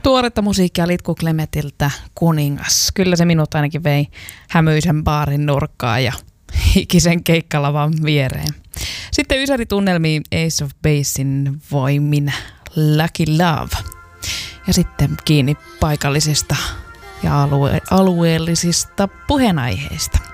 Tuoretta musiikkia Litku Klemetiltä Kuningas. Kyllä se minut ainakin vei hämyisen baarin nurkkaan ja hikisen keikkalavan viereen. Sitten ysäritunnelmiin Ace of Basein voimin Lucky Love. Ja sitten kiinni paikallisista ja alueellisista puheenaiheista.